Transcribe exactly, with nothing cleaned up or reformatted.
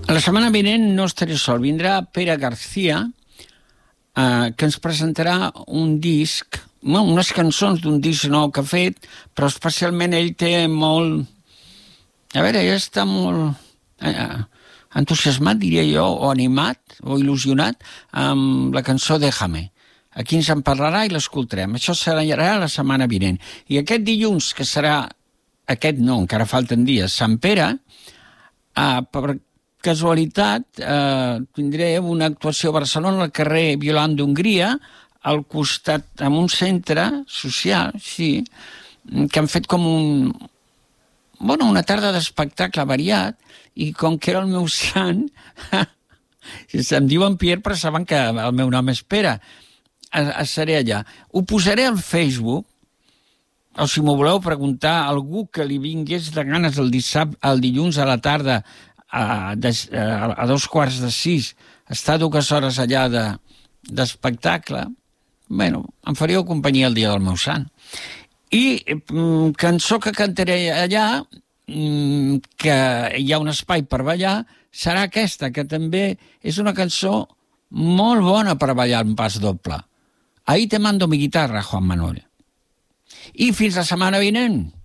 La setmana vinent no estaré sol. Vindrà Pere García, eh, que ens presentarà un disc, no, unes cançons d'un disc nou que ha fet, però especialment ell té molt... A veure, ell està molt eh, entusiasmat, diria jo, o animat, o il·lusionat, amb la cançó Déjame. Aquí ens en parlarà i l'escoltarem. Això serà la setmana vinent. I aquest dilluns, que serà... Aquest no, encara falten dies, Sant Pere, eh, per casualitat, eh, tindré una actuació a Barcelona al carrer Violant d'Hongria, al costat, en un centre social, sí, que han fet com un... Bueno, una tarda d'espectacle variat, i com que era el meu sant, si em diuen Pierre, però saben que el meu nom és Pere, seré allà. Ho posaré al Facebook, o si m'ho voleu preguntar, algú que li vingués de ganes el dissabte, el dilluns a la tarda, a, de, a dos quarts de sis, estar dues hores allà de, d'espectacle, bueno, em faríeu companyia el dia del meu sant. I mm, cançó que cantaré allà, mm, que hi ha un espai per ballar, serà aquesta, que també és una cançó molt bona per ballar en pas doble. Ahí te mando mi guitarra, Juan Manuel. I fins la setmana vinent.